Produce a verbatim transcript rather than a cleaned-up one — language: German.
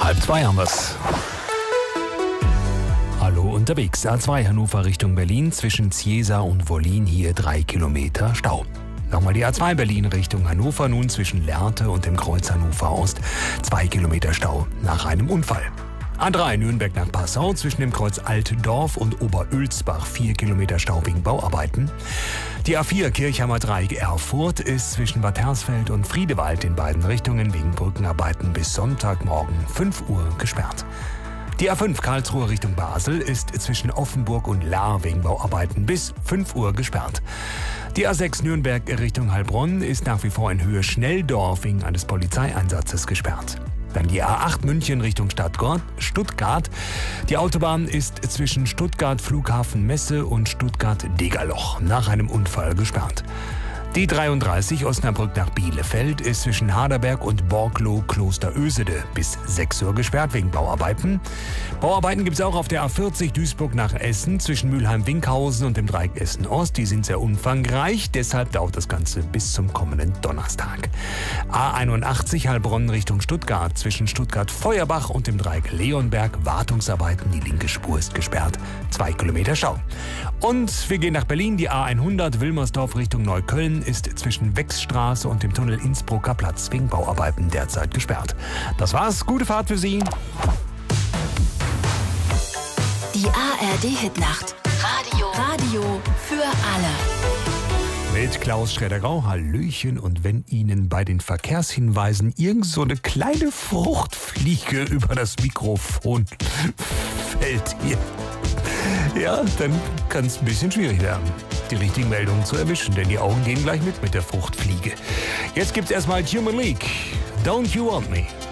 Halb zwei haben wir's. Hallo unterwegs. A zwei Hannover Richtung Berlin zwischen Ziesa und Wollin hier drei Kilometer Stau. Nochmal die A zwei Berlin Richtung Hannover nun zwischen Lehrte und dem Kreuz Hannover Ost zwei Kilometer Stau nach einem Unfall. A drei Nürnberg nach Passau zwischen dem Kreuz Altdorf und Oberölsbach vier Kilometer Stau wegen Bauarbeiten. Die A vier Kirchheimer Dreieck Erfurt ist zwischen Bad Hersfeld und Friedewald in beiden Richtungen wegen Brückenarbeiten bis Sonntagmorgen fünf Uhr gesperrt. Die A fünf Karlsruhe Richtung Basel ist zwischen Offenburg und Lahr wegen Bauarbeiten bis fünf Uhr gesperrt. Die A sechs Nürnberg Richtung Heilbronn ist nach wie vor in Höhe Schnelldorf wegen eines Polizeieinsatzes gesperrt. Dann die A acht München Richtung Stuttgart. Die Autobahn ist zwischen Stuttgart Flughafen Messe und Stuttgart Degerloch nach einem Unfall gesperrt. Die dreiunddreißig Osnabrück nach Bielefeld ist zwischen Haderberg und Borgloh Klosterösede bis sechs Uhr gesperrt wegen Bauarbeiten. Bauarbeiten gibt es auch auf der A vierzig Duisburg nach Essen zwischen Mülheim-Winkhausen und dem Dreieck Essen-Ost. Die sind sehr umfangreich, deshalb dauert das Ganze bis zum kommenden Donnerstag. A einundachtzig Heilbronn Richtung Stuttgart zwischen Stuttgart-Feuerbach und dem Dreieck Leonberg. Wartungsarbeiten, die linke Spur ist gesperrt. Zwei Kilometer Stau. Und wir gehen nach Berlin. Die A hundert Wilmersdorf Richtung Neukölln ist zwischen Wechsstraße und dem Tunnel Innsbrucker Platz wegen Bauarbeiten derzeit gesperrt. Das war's. Gute Fahrt für Sie. Die A R D-Hitnacht. Radio. Radio für alle. Mit Klaus Schroeder-Grau, Hallöchen. Und wenn Ihnen bei den Verkehrshinweisen irgend so eine kleine Fruchtfliege über das Mikrofon fällt hier, ja, dann kann es ein bisschen schwierig werden, die richtigen Meldungen zu erwischen, denn die Augen gehen gleich mit mit der Fruchtfliege. Jetzt gibt's erstmal Human League. Don't You Want Me?